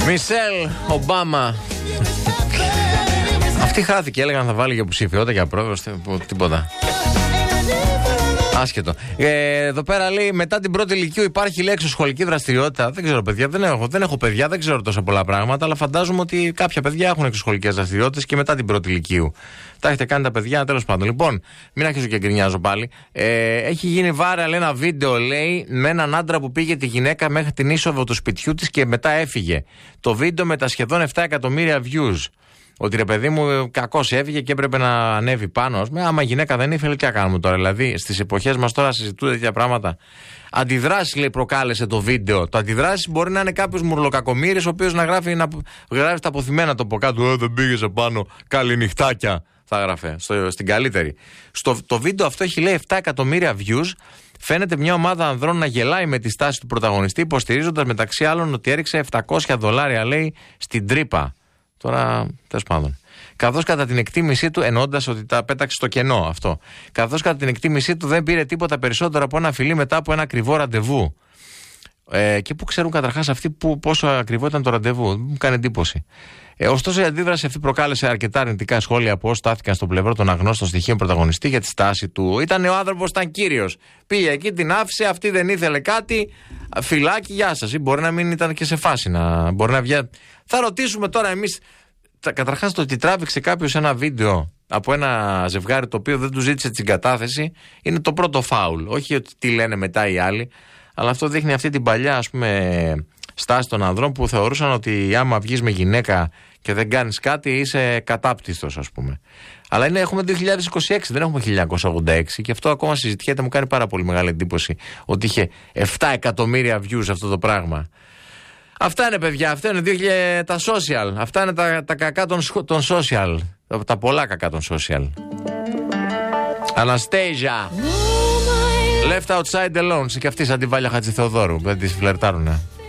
Μισελ Ομπάμα. Αυτή χάθηκε, έλεγαν θα βάλει για υποψηφιότητα για πρόεδρος, τίποτα. Άσχετο. Εδώ πέρα λέει μετά την πρώτη ηλικίου υπάρχει λέξη σχολική δραστηριότητα. Δεν ξέρω, παιδιά, δεν έχω παιδιά, δεν ξέρω τόσα πολλά πράγματα, αλλά φαντάζομαι ότι κάποια παιδιά έχουν εξωσχολικές δραστηριότητες και μετά την πρώτη ηλικίου. Τα έχετε κάνει τα παιδιά, τέλος πάντων. Λοιπόν, μην αρχίσω και γκρινιάζω πάλι. Έχει γίνει viral ένα βίντεο, λέει, με έναν άντρα που πήγε τη γυναίκα μέχρι την είσοδο του σπιτιού της και μετά έφυγε. Το βίντεο με τα σχεδόν 7 εκατομμύρια views. Ότι ρε παιδί μου, κακώς έφυγε και έπρεπε να ανέβει πάνω. Άμα η γυναίκα δεν ήθελε, τι κάνουμε τώρα. Δηλαδή, στις εποχές μας τώρα συζητούνται τέτοια πράγματα. Αντιδράσεις, λέει, προκάλεσε το βίντεο. Το αντιδράσεις μπορεί να είναι κάποιος μουρλοκακομύρης, ο οποίος να γράφει τα αποθυμένα το από κάτω. Δεν πήγε πάνω. Καληνυχτάκια, θα γράφε. Στην καλύτερη. Το βίντεο αυτό έχει, λέει, 7 εκατομμύρια views. Φαίνεται μια ομάδα ανδρών να γελάει με τη στάση του πρωταγωνιστή, υποστηρίζοντας μεταξύ άλλων ότι έριξε $700, λέει, στην τρύπα. Τώρα, τέλος πάντων. Καθώς κατά την εκτίμησή του, εννοώντας ότι τα πέταξε στο κενό αυτό, καθώς κατά την εκτίμησή του δεν πήρε τίποτα περισσότερο από ένα φιλί μετά από ένα ακριβό ραντεβού. Και πού ξέρουν καταρχάς αυτοί πόσο ακριβό ήταν το ραντεβού. Μου κάνει εντύπωση. Ωστόσο, η αντίδραση αυτή προκάλεσε αρκετά αρνητικά σχόλια από όσοι στάθηκαν στο πλευρό των αγνώστων στοιχείων πρωταγωνιστή για τη στάση του. Ήταν ο άνθρωπος, ήταν κύριος. Πήγε εκεί, την άφησε, αυτή δεν ήθελε κάτι. Φυλάκι, γεια σας. Ή μπορεί να μην ήταν και σε φάση να μπορεί να βγει. Θα ρωτήσουμε τώρα εμείς. Καταρχάς, το ότι τράβηξε κάποιος ένα βίντεο από ένα ζευγάρι το οποίο δεν του ζήτησε την συγκατάθεση είναι το πρώτο φάουλ. Όχι ότι τι λένε μετά οι άλλοι, αλλά αυτό δείχνει αυτή την παλιά, ας πούμε, στάση των ανδρών που θεωρούσαν ότι άμα βγεις με γυναίκα και δεν κάνεις κάτι είσαι κατάπτυστος, ας πούμε. Αλλά έχουμε 2026, δεν έχουμε 1986 και αυτό ακόμα συζητιέται, μου κάνει πάρα πολύ μεγάλη εντύπωση ότι είχε 7 εκατομμύρια views αυτό το πράγμα. Αυτά είναι, παιδιά, αυτά είναι τα social. Αυτά είναι τα κακά των social. Τα πολλά κακά των social. Anastasia. Left outside alone. Και αυτή σαν τη Βάλια Χατζηθεοδόρου. Δεν τη φλερτάρουνε.